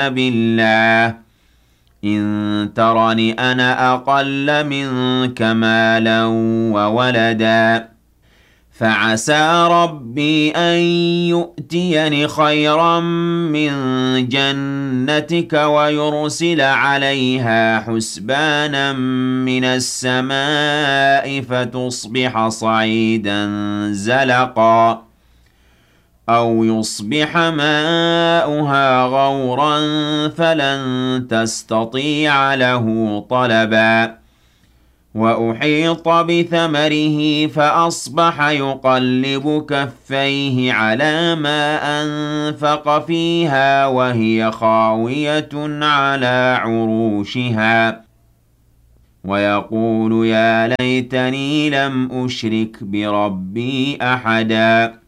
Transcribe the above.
بالله إن ترني أنا أقل منك مالا وولدا فعسى ربي أن يؤتيني خيرا من جنتك ويرسل عليها حسبانا من السماء فتصبح صعيدا زلقا أو يصبح ماؤها غورا فلن تستطيع له طلبا وأحيط بثمره فأصبح يقلب كفيه على ما أنفق فيها وهي خاوية على عروشها ويقول يا ليتني لم أشرك بربي أحدا